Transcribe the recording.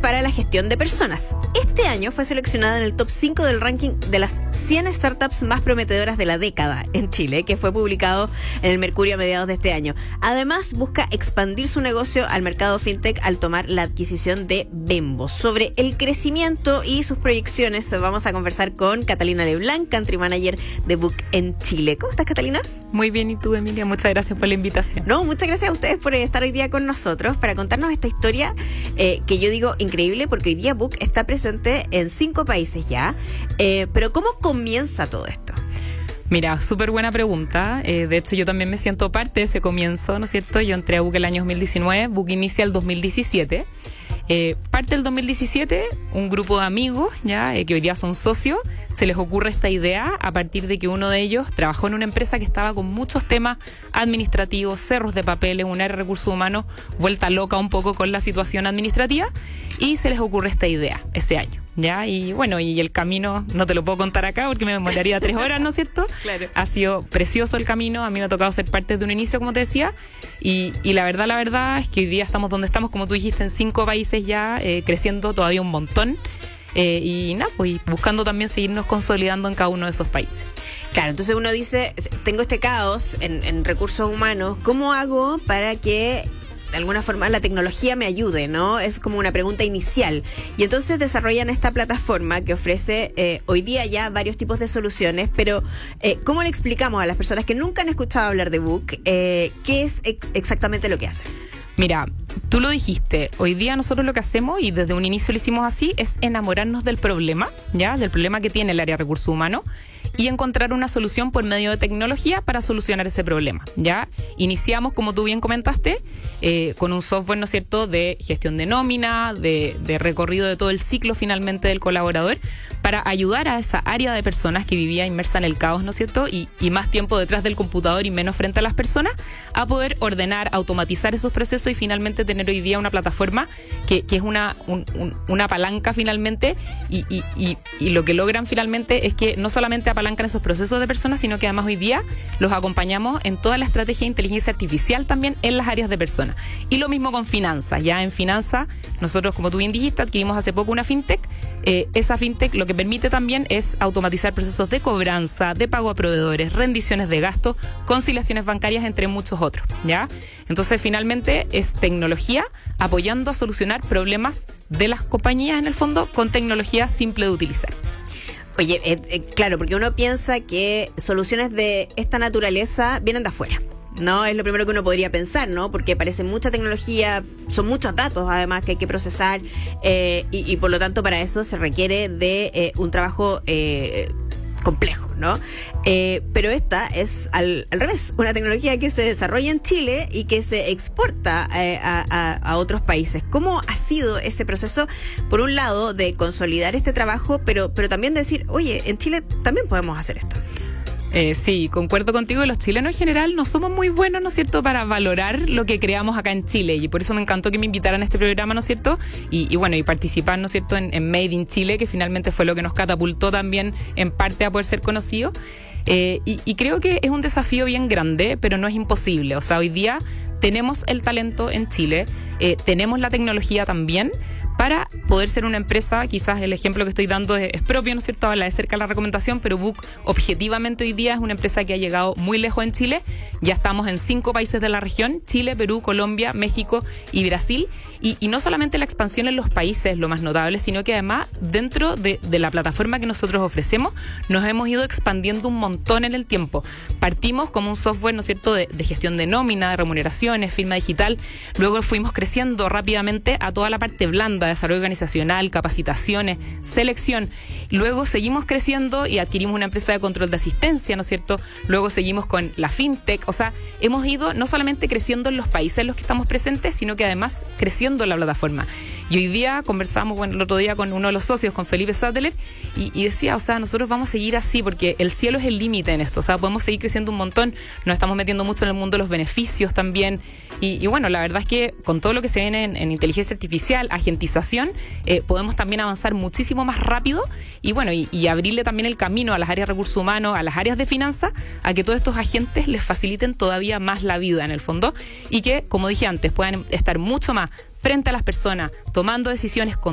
para la gestión de personas. Este año fue seleccionada en el top 5 del ranking de las 100 startups más prometedoras de la década en Chile, que fue publicado en el Mercurio a mediados de este año. Además, busca expandir su negocio al mercado fintech al tomar la adquisición de Bembo. Sobre el crecimiento y sus proyecciones vamos a conversar con Catalina Leblanc, Country Manager de Book en Chile. ¿Cómo estás, Catalina? Muy bien, ¿y tú, Emilia? Muchas gracias por la invitación. No, muchas gracias a ustedes por estar hoy día con nosotros para contarnos esta historia que yo digo increíble, porque hoy día Book está presente en 5 países ya. Pero ¿cómo comienza todo esto? Mira, súper buena pregunta. De hecho, yo también me siento parte de ese comienzo, ¿no es cierto? Yo entré a Book el año 2019, Book inicia el 2017. Parte del 2017, un grupo de amigos, ya que hoy día son socios, se les ocurre esta idea a partir de que uno de ellos trabajó en una empresa que estaba con muchos temas administrativos, cerros de papeles, un área de recursos humanos vuelta loca un poco con la situación administrativa, y se les ocurre esta idea ese año. Ya, y bueno, y el camino no te lo puedo contar acá porque me demoraría 3 horas, ¿no es cierto? Claro. Ha sido precioso el camino, a mí me ha tocado ser parte de un inicio, como te decía, y la verdad es que hoy día estamos donde estamos, como tú dijiste, en 5 países ya, creciendo todavía un montón, y nada, pues buscando también seguirnos consolidando en cada uno de esos países. Claro, entonces uno dice, tengo este caos en recursos humanos, ¿cómo hago para que de alguna forma la tecnología me ayude, ¿no? Es como una pregunta inicial. Y entonces desarrollan esta plataforma que ofrece hoy día ya varios tipos de soluciones, pero ¿cómo le explicamos a las personas que nunca han escuchado hablar de Book qué es exactamente lo que hace? Mira, tú lo dijiste, hoy día nosotros lo que hacemos, y desde un inicio lo hicimos así, es enamorarnos del problema, ¿ya? Del problema que tiene el área de recursos humanos, y encontrar una solución por medio de tecnología para solucionar ese problema, ¿ya? Iniciamos, como tú bien comentaste, con un software, ¿no es cierto?, de gestión de nómina, de recorrido de todo el ciclo finalmente del colaborador, para ayudar a esa área de personas que vivía inmersa en el caos, ¿no es cierto?, y más tiempo detrás del computador y menos frente a las personas, a poder ordenar, automatizar esos procesos y finalmente tener hoy día una plataforma que es una palanca finalmente, y lo que logran finalmente es que no solamente apalancan esos procesos de personas, sino que además hoy día los acompañamos en toda la estrategia de inteligencia artificial también en las áreas de personas. Y lo mismo con finanzas. Ya en finanzas, nosotros, como tú bien dijiste, adquirimos hace poco una fintech. Esa fintech lo que permite también es automatizar procesos de cobranza, de pago a proveedores, rendiciones de gastos, conciliaciones bancarias, entre muchos otros, ¿ya? Entonces, finalmente, es tecnología apoyando a solucionar problemas de las compañías, en el fondo, con tecnología simple de utilizar. Oye, claro, porque uno piensa que soluciones de esta naturaleza vienen de afuera, ¿no? Es lo primero que uno podría pensar, ¿no? Porque parece mucha tecnología, son muchos datos además que hay que procesar, y por lo tanto para eso se requiere de un trabajo complejo, ¿no? Pero esta es al revés, una tecnología que se desarrolla en Chile y que se exporta a otros países. ¿Cómo ha sido ese proceso, por un lado, de consolidar este trabajo, pero también decir, oye, en Chile también podemos hacer esto? Sí, concuerdo contigo. Los chilenos en general no somos muy buenos, ¿no es cierto?, para valorar lo que creamos acá en Chile, y por eso me encantó que me invitaran a este programa, ¿no es cierto?, y bueno, y participar, ¿no es cierto?, en Made in Chile, que finalmente fue lo que nos catapultó también en parte a poder ser conocidos. Y creo que es un desafío bien grande, pero no es imposible. O sea, hoy día tenemos el talento en Chile, tenemos la tecnología también para poder ser una empresa. Quizás el ejemplo que estoy dando es propio, ¿no es cierto?, habla de cerca la recomendación, pero Book objetivamente hoy día es una empresa que ha llegado muy lejos en Chile. Ya estamos en 5 países de la región: Chile, Perú, Colombia, México y Brasil, y no solamente la expansión en los países es lo más notable, sino que además dentro de la plataforma que nosotros ofrecemos nos hemos ido expandiendo un montón en el tiempo. Partimos como un software, ¿no es cierto?, de gestión de nómina, de remuneraciones, firma digital. Luego fuimos creciendo rápidamente a toda la parte blanda, desarrollo organizacional, capacitaciones, selección. Luego seguimos creciendo y adquirimos una empresa de control de asistencia, ¿no es cierto? Luego seguimos con la fintech. O sea, hemos ido no solamente creciendo en los países en los que estamos presentes, sino que además creciendo en la plataforma. Y hoy día conversamos, bueno, el otro día con uno de los socios, con Felipe Sattler, y decía, o sea, nosotros vamos a seguir así porque el cielo es el límite en esto. O sea, podemos seguir creciendo un montón. Nos estamos metiendo mucho en el mundo de los beneficios también. Y bueno, la verdad es que con todo lo que se viene en inteligencia artificial, agentización, podemos también avanzar muchísimo más rápido y bueno, y abrirle también el camino a las áreas de recursos humanos, a las áreas de finanzas, a que todos estos agentes les faciliten todavía más la vida en el fondo y que, como dije antes, puedan estar mucho más frente a las personas, tomando decisiones con